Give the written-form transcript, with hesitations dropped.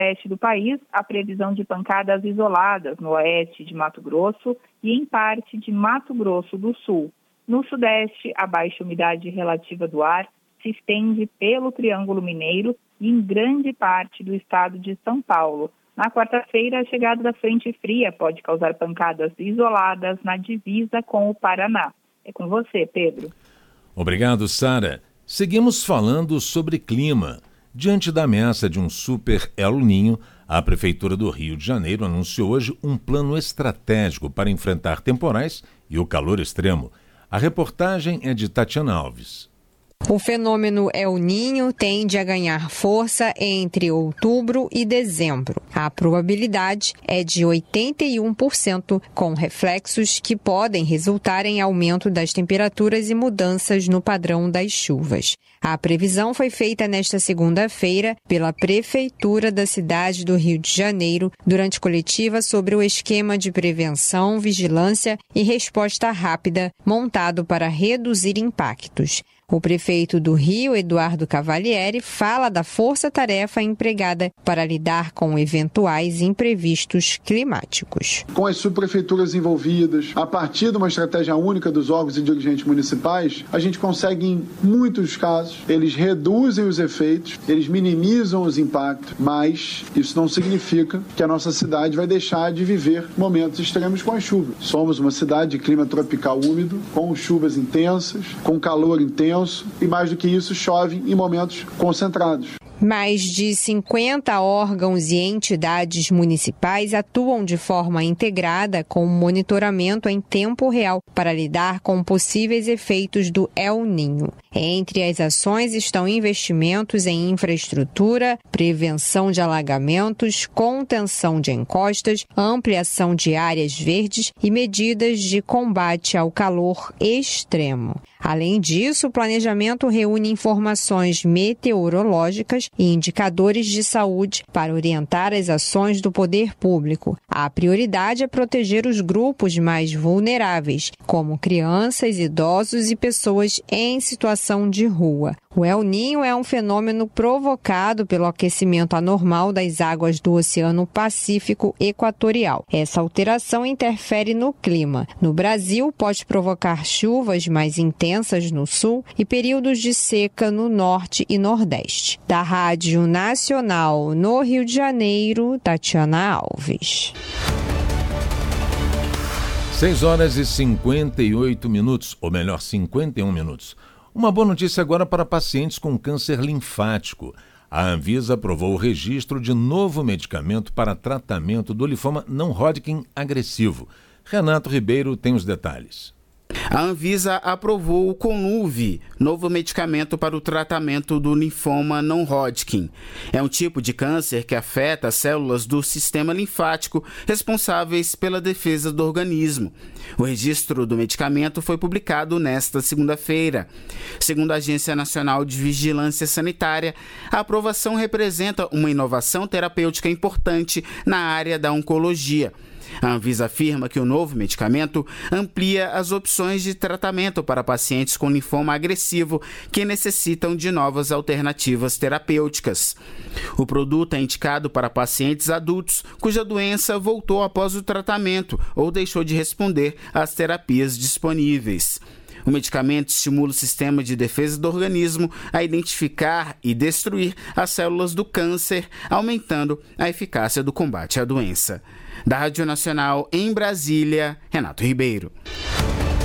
oeste do país, a previsão de pancadas isoladas no oeste de Mato Grosso e em parte de Mato Grosso do Sul. No sudeste, a baixa umidade relativa do ar se estende pelo Triângulo Mineiro e em grande parte do estado de São Paulo. Na quarta-feira, a chegada da frente fria pode causar pancadas isoladas na divisa com o Paraná. É com você, Pedro. Obrigado, Sara. Seguimos falando sobre clima. Diante da ameaça de um super El Niño, a Prefeitura do Rio de Janeiro anunciou hoje um plano estratégico para enfrentar temporais e o calor extremo. A reportagem é de Tatiana Alves. O fenômeno El Niño tende a ganhar força entre outubro e dezembro. A probabilidade é de 81%, com reflexos que podem resultar em aumento das temperaturas e mudanças no padrão das chuvas. A previsão foi feita nesta segunda-feira pela Prefeitura da cidade do Rio de Janeiro durante coletiva sobre o esquema de prevenção, vigilância e resposta rápida montado para reduzir impactos. O prefeito do Rio, Eduardo Cavalieri, fala da força-tarefa empregada para lidar com eventuais imprevistos climáticos. Com as subprefeituras envolvidas, a partir de uma estratégia única dos órgãos e dirigentes municipais, a gente consegue, em muitos casos, eles reduzem os efeitos, eles minimizam os impactos, mas isso não significa que a nossa cidade vai deixar de viver momentos extremos com as chuvas. Somos uma cidade de clima tropical úmido, com chuvas intensas, com calor intenso, e mais do que isso, chove em momentos concentrados. Mais de 50 órgãos e entidades municipais atuam de forma integrada com monitoramento em tempo real para lidar com possíveis efeitos do El Niño. Entre as ações estão investimentos em infraestrutura, prevenção de alagamentos, contenção de encostas, ampliação de áreas verdes e medidas de combate ao calor extremo. Além disso, o planejamento reúne informações meteorológicas e indicadores de saúde para orientar as ações do poder público. A prioridade é proteger os grupos mais vulneráveis, como crianças, idosos e pessoas em situação de rua. O El Niño é um fenômeno provocado pelo aquecimento anormal das águas do Oceano Pacífico Equatorial. Essa alteração interfere no clima. No Brasil, pode provocar chuvas mais intensas no sul e períodos de seca no norte e nordeste. Da Rádio Nacional no Rio de Janeiro, Tatiana Alves. 6 horas e 58 minutos, ou melhor, 51 minutos. Uma boa notícia agora para pacientes com câncer linfático. A Anvisa aprovou o registro de novo medicamento para tratamento do linfoma não Hodgkin agressivo. Renato Ribeiro tem os detalhes. A Anvisa aprovou o Conluvi, novo medicamento para o tratamento do linfoma não Hodgkin. É um tipo de câncer que afeta as células do sistema linfático responsáveis pela defesa do organismo. O registro do medicamento foi publicado nesta segunda-feira. Segundo a Agência Nacional de Vigilância Sanitária, a aprovação representa uma inovação terapêutica importante na área da oncologia. A Anvisa afirma que o novo medicamento amplia as opções de tratamento para pacientes com linfoma agressivo que necessitam de novas alternativas terapêuticas. O produto é indicado para pacientes adultos cuja doença voltou após o tratamento ou deixou de responder às terapias disponíveis. O medicamento estimula o sistema de defesa do organismo a identificar e destruir as células do câncer, aumentando a eficácia do combate à doença. Da Rádio Nacional em Brasília, Renato Ribeiro.